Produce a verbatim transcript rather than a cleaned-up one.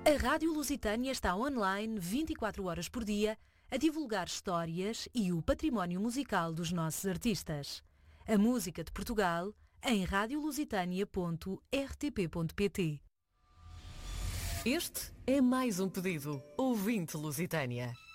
A Rádio Lusitânia está online vinte e quatro horas por dia a divulgar histórias e o património musical dos nossos artistas. A música de Portugal em rádio lusitânia ponto r t p ponto p t. Este é mais um pedido. Ouvinte Lusitânia.